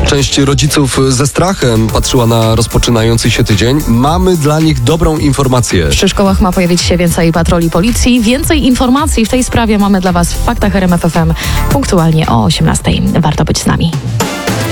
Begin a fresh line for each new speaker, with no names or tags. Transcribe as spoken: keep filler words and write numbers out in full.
Część rodziców ze strachem patrzyła na rozpoczynający się tydzień. Mamy dla nich dobrą informację.
Przy szkołach ma pojawić się więcej patroli policji. Więcej informacji w tej sprawie mamy dla Was w Faktach R M F F M punktualnie o osiemnastej. Warto być z nami.